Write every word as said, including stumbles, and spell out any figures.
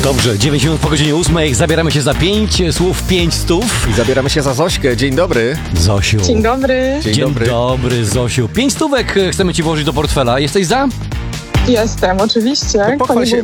Dobrze, dziewięć minut po godzinie ósmej. Zabieramy się za pięć słów, pięć stów. I zabieramy się za Zośkę. Dzień dobry. Zosiu. Dzień dobry. Dzień, Dzień dobry. dobry, Zosiu. Pięć stówek chcemy ci włożyć do portfela. Jesteś za? Jestem, oczywiście. Pochwal Koniec się,